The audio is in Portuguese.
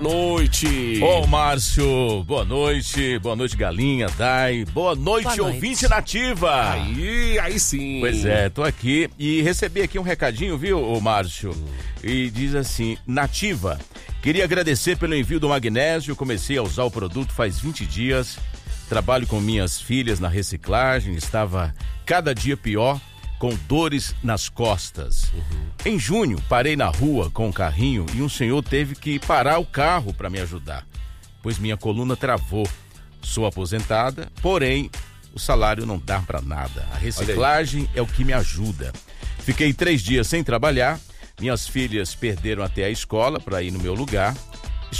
Noite. Ô, Márcio, boa noite Galinha, Dai, boa noite, ouvinte nativa. Aí sim. Pois é, tô aqui e recebi aqui um recadinho, viu, ô Márcio? E diz assim, nativa, queria agradecer pelo envio do magnésio, comecei a usar o produto faz 20 dias, trabalho com minhas filhas na reciclagem, estava cada dia pior, com dores nas costas. Em junho, parei na rua com o carrinho e um senhor teve que parar o carro para me ajudar, pois minha coluna travou. Sou aposentada, porém, o salário não dá para nada. A reciclagem é o que me ajuda. Fiquei 3 dias sem trabalhar, minhas filhas perderam até a escola para ir no meu lugar.